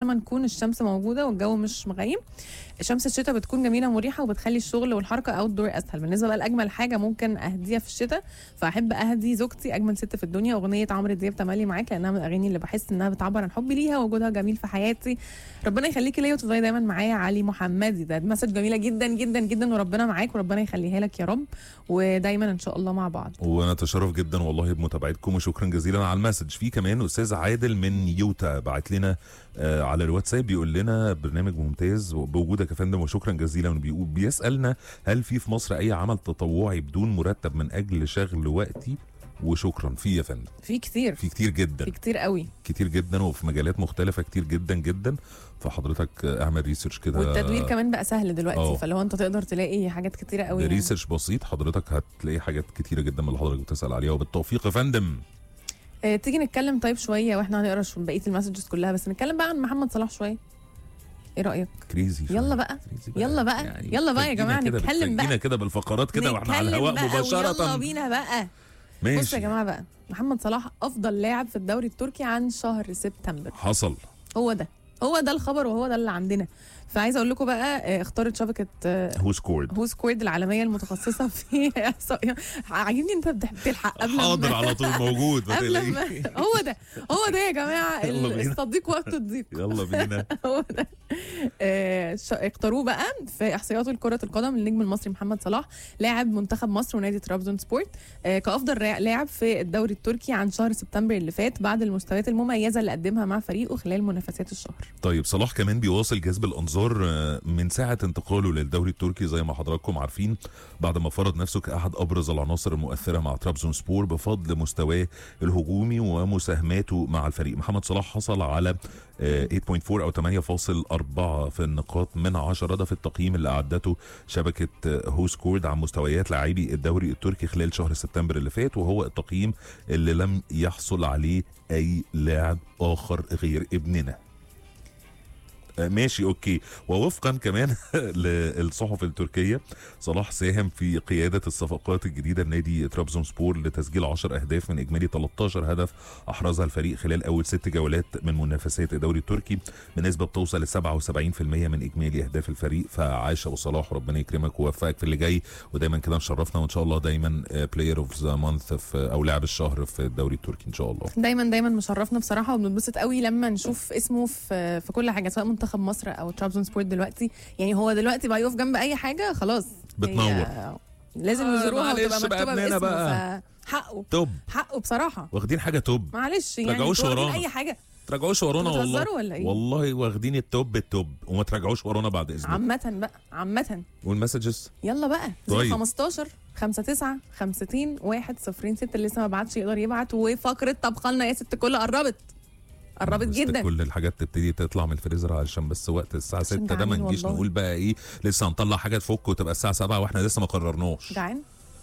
ما نكون الشمس موجوده والجو مش مغيم. شمس الشتاء بتكون جميله ومريحه وبتخلي الشغل والحركه اوت دور اسهل. بالنسبه بقى لاجمل حاجه ممكن اهديها في الشتاء، فاحب اهدي زوجتي اجمل ست في الدنيا اغنيه عمرو دياب تملي معاك، لانها من الاغاني اللي بحس انها بتعبر عن حبي ليها ووجودها جميل في حياتي. ربنا يخليكي ليا وتفضلي دايما معايا. علي محمدي، ده مسج جميله جدا جدا جدا، وربنا معاك وربنا يخليها لك يا رب، ودايما ان شاء الله مع بعض. وانا اتشرف جدا والله بمتابعتكم وشكرا جزيلا على المسج. في كمان استاذ عادل من يوتا بعت لنا على الواتساب بيقول لنا برنامج ممتاز بوجودك يا فندم وشكرا جزيلا. بيسالنا هل في مصر اي عمل تطوعي بدون مرتب من اجل شغل وقتي؟ وشكرا. في يا فندم، في كتير، في كتير جدا، في كتير قوي، كتير جدا، وفي مجالات مختلفه كتير جدا جدا. فحضرتك اعمل ريسيرش كده، والتدوير كمان بقى سهل دلوقتي. فلو انت تقدر تلاقي حاجات كتيره قوي يعني. ريسيرش بسيط حضرتك هتلاقي حاجات كتيره جدا من اللي حضرتك بتسال عليها. وبالتوفيق يا فندم. تيجي نتكلم طيب شويه واحنا هنقرا بقيه المسجز كلها، بس نتكلم بقى عن محمد صلاح شويه. ايه رايك؟ كريزي. يلا بقى يلا بقى يعني يلا بقى يا جماعه نتكلم بقى كده بالفقرات كده واحنا على الهواء مباشره. يلا بينا بقى. ماشي. بصوا يا جماعه بقى، محمد صلاح افضل لاعب في الدوري التركي عن شهر سبتمبر. حصل. هو ده الخبر وهو ده اللي عندنا. فعايزه اقول لكم بقى، اختارت شبكه هو سكورد العالميه المتخصصه في احصائيات. عاجبني انت بتلحق قبل حاضر على طول موجود. هو ده يا جماعه الصديق وقت الضيق. يلا بينا. هو ده. اختاروه بقى في احصائيات كره القدم النجم المصري محمد صلاح لاعب منتخب مصر ونادي طرابزون سبورت كافضل لاعب في الدوري التركي عن شهر سبتمبر اللي فات بعد المستويات المميزه اللي قدمها مع فريقه خلال منافسات الشهر. طيب صلاح كمان بيواصل جذب الانظار من ساعه انتقاله للدوري التركي زي ما حضراتكم عارفين، بعد ما فرض نفسه كاحد ابرز العناصر المؤثره مع طرابزون سبور بفضل مستواه الهجومي ومساهماته مع الفريق. محمد صلاح حصل على 8.4 او 8.4 في النقاط من 10. ده في التقييم اللي اعدته شبكه هو سكورد عن مستويات لاعبي الدوري التركي خلال شهر سبتمبر اللي فات، وهو التقييم اللي لم يحصل عليه اي لاعب اخر غير ابننا. ماشي اوكي. ووفقا كمان للصحف التركيه، صلاح ساهم في قياده الصفقات الجديده لنادي طرابزون سبور لتسجيل 10 اهداف من اجمالي 13 هدف احرزها الفريق خلال اول 6 جولات من منافسات الدوري التركي بنسبه بتوصل ل 77% من اجمالي اهداف الفريق. فعاش ابو صلاح وربنا يكرمك ويوفقك في اللي جاي، ودايما كده مشرفنا وان شاء الله دايما بلاير اوف ذا مانث او لاعب الشهر في الدوري التركي ان شاء الله. دايما مشرفنا بصراحه، وبنتبسط قوي لما نشوف اسمه في كل حاجه سواء منتخب مصر او طرابزون سبورت دلوقتي. يعني هو دلوقتي بقى يقف جنب اي حاجه خلاص بتنور، لازم يزوروها وتبقى مكتوبه باسمه. حقه بصراحه. واخدين حاجه توب، معلش يعني تراجعوش ورانا اي حاجه، تراجعوش ورانا والله. ولا إيه؟ والله واخدين التوب وما تراجعوش ورانا بعد اذنك. عامه والمسجز يلا بقى. طيب. 15 59 50 106 اللي لسه ما بعتش يقدر يبعت. وفقره طبخه لنا يا ست كل قربت جدا. كل الحاجات تبتدي تطلع من الفريزر علشان بس وقت الساعه 6 ده ما نجيش نقول بقى ايه لسه هنطلع حاجه تفك وتبقى الساعه 7 واحنا لسه ما قررناش. جعان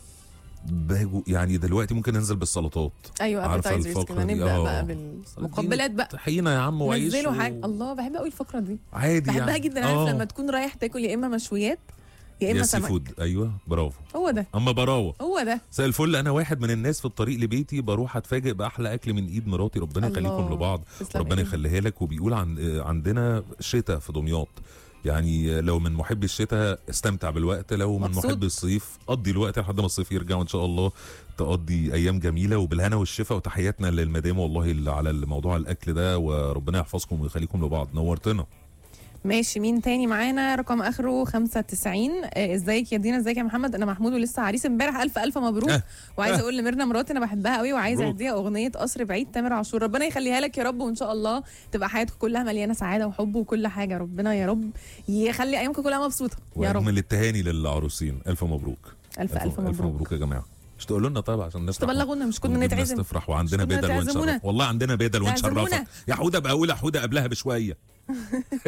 يعني دلوقتي ممكن ننزل بالسلطات. ايوه عارفه الفقره دي نبدا بقى بالمقبلات بقى. طحينه يا عم وعيش نزلوا حاجه. الله بحب قوي الفقره دي عادي بحبها يعني. جدا. عارف لما تكون رايح تاكل يا اما مشويات يا اما سمك فود. ايوه برافو. هو ده اما براوه هو ده زي الفل. انا واحد من الناس في الطريق لبيتي بروح اتفاجئ باحلى اكل من ايد مراتي ربنا يخليكم لبعض ربنا يخليها لك. وبيقول عندنا شتاء في دمياط، يعني لو من محبي الشتاء استمتع بالوقت، لو من محبي الصيف قضي الوقت لحد ما الصيف يرجع وان شاء الله تقضي ايام جميله وبالهنا والشفا. وتحياتنا للمدام والله اللي على الموضوع الاكل ده، وربنا يحفظكم ويخليكم لبعض. نورتنا. ماشي. مين تاني معانا؟ رقم اخره 95. ازيك يا دينا؟ ازيك يا محمد؟ انا محمود ولسه عريس امبارح. الف مبروك. وعايزه اقول لميرنا مراتي انا بحبها قوي وعايزه اهديها اغنيه قصر بعيد تامر عاشور. ربنا يخليها لك يا رب، وان شاء الله تبقى حياتكم كلها مليانه سعاده وحب وكل حاجه. ربنا يا رب يخلي ايامكم كلها مبسوطه يا رب. واجمل التهاني للعروسين. الف مبروك. الف مبروك يا جماعه. مش تقولوا لنا طيب عشان نفرح؟ تبلغونا. مش كنا نتعزم؟ نفرح وعندنا بدل ونشرف. والله عندنا بدل ونشرفك يا حوده. بقول حوده قبلها بشويه.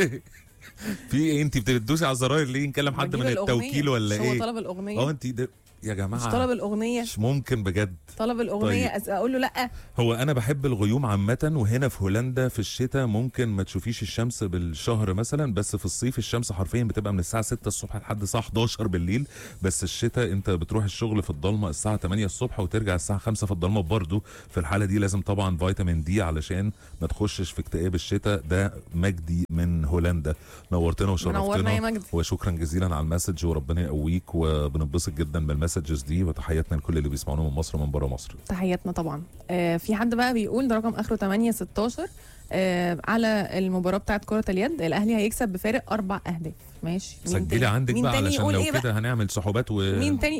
في ايه انت بتدوسي على الزراير ليه؟ نكلم حد من التوكيل ولا ايه؟ هو طلب الاغنيه. انت يا جماعه مش طلب الاغنيه، مش ممكن بجد. طلب الاغنيه اقول له لا. هو انا بحب الغيوم عامه، وهنا في هولندا في الشتاء ممكن ما تشوفيش الشمس بالشهر مثلا، بس في الصيف الشمس حرفيا بتبقى من الساعه 6 الصبح لحد الساعه 11 بالليل. بس الشتاء انت بتروح الشغل في الضلمه الساعه 8 الصبح وترجع الساعه 5 في الضلمه برضه. في الحاله دي لازم طبعا فيتامين دي علشان ما تخشش في اكتئاب الشتاء. ده مجدي من هولندا، نورتنا منورنا يا وشرفتنا، مجدي. وشكرا جزيلا على المسج، وربنا يقويك، وبننبسط جدا بالمسجز دي، وتحياتنا لكل اللي بيسمعونا من مصر ومن بره مصر. تحياتنا طبعا. في حد بقى بيقول، ده رقم اخره 816، على المباراه بتاعت كره اليد الاهلي هيكسب بفارق 4 أهداف. ماشي، سجلي عندك مين بقى تاني علشان يقول لو إيه كده هنعمل سحوبات مين تاني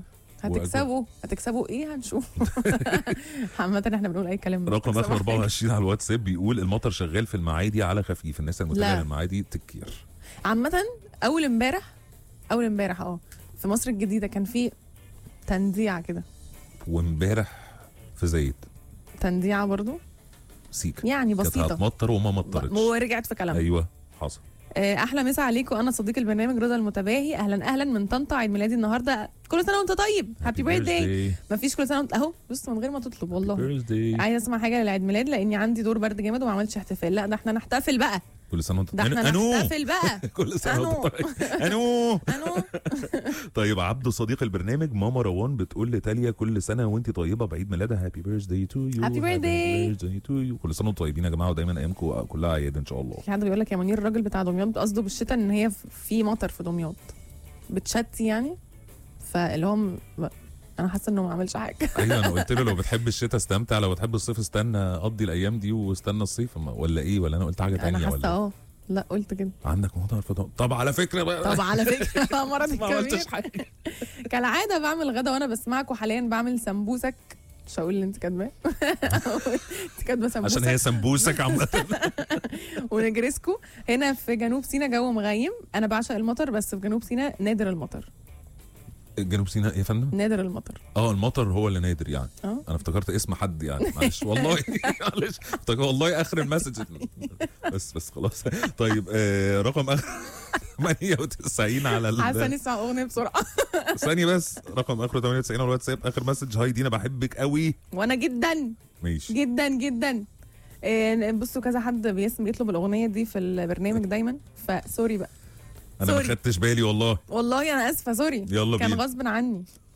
هتكسبوا ايه هنشوف. عامة احنا بنقول اي كلام. رقم اخر 24 على الواتساب بيقول المطر شغال في المعادي على خفيف، الناس المتجهه للمعادي تكير. عامة اول امبارح في مصر الجديدة كان في تنديعة كده، وامبارح في زايد تنديعة برضو سيكا يعني بسيطة، كانت هتمطر وما مطرتش ورجعت في كلامها. ايوه حصل. احلى مسا عليكم، انا صديق البرنامج رضا المتباهي، اهلا من طنطا، عيد ميلادي النهارده، كل سنه وانت طيب، هابي بيرثداي. مفيش كل سنه اهو، بص من غير ما تطلب والله. عايز اسمع حاجه للعيد ميلاد لاني عندي دور برد جامد وما عملتش احتفال. لا ده احنا نحتفل بقى، كل سنه وانت طيب. نحتفل بقى كل سنه وانت طيب. انو طيب. عبده صديق البرنامج، ماما روان بتقول لتاليا كل سنه وانت طيبه بعيد ميلادها، هابي بيرثداي تو يو، هابي بيرثداي تو يو. كل سنه وانتم طيبين يا جماعه، ودايما ايامكم كلها عياد ان شاء الله. في حد بيقول لك يا منير الراجل بتاع دمياط قصده بالشتاء ان هي في مطر في دمياط بتشتي يعني، فاللي هو انا حاسه انه ما عملش حاجه. ايوه انا قلت له لو بتحب الشتاء استمتع، لو بتحب الصيف استنى قضي الايام دي واستنى الصيف، ولا ايه؟ ولا انا قلت حاجه ثانيه؟ انا حاسه لا قلت كده. عندك مطر في طب على فكره بقى مرض ما عملتش حاجه. كالعاده بعمل غدا وانا بسمعك، وحاليا بعمل سمبوسك. مش هقول اللي انت كاتباه. انت كاتبه سمبوسك عشان هي سمبوسك عامه. ونجرسكو هنا في جنوب سيناء جو مغيم. انا بعشق المطر، بس في جنوب سيناء نادر المطر. جنوب سيناء يا فندم نادر المطر. المطر هو اللي نادر يعني. انا افتكرت اسم حد يعني، معلش والله. معلش والله اخر المسج بس خلاص. طيب رقم اخر 98 على حاسه نسمع اغنيه بسرعه. ثانيه بس. رقم اخره 98 على الواتساب، اخر مسج، هاي دينا بحبك قوي. وانا جدا ماشي جدا. بصوا كذا حد بيطلب الاغنيه دي في البرنامج دايما، فسوري بقى. انا ما خدتش بالي والله انا اسفه، سوري، يلا كان بينا. غصب عني.